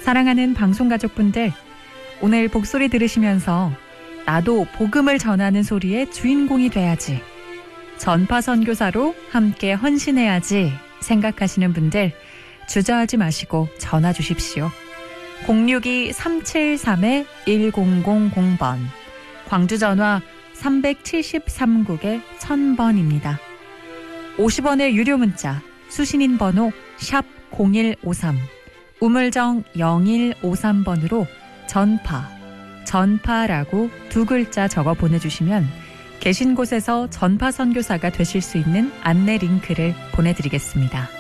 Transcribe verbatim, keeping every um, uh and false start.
사랑하는 방송가족분들, 오늘 복소리 들으시면서 나도 복음을 전하는 소리의 주인공이 돼야지, 전파 선교사로 함께 헌신해야지 생각하시는 분들 주저하지 마시고 전화 주십시오. 공육이 삼칠삼 일공공공 번, 광주 전화 삼칠삼 국에 천 번입니다. 오십 원의 유료 문자, 수신인 번호 샵 공일오삼, 우물정 영일오삼 번으로 전파, 전파라고 두 글자 적어 보내주시면 계신 곳에서 전파 선교사가 되실 수 있는 안내 링크를 보내드리겠습니다.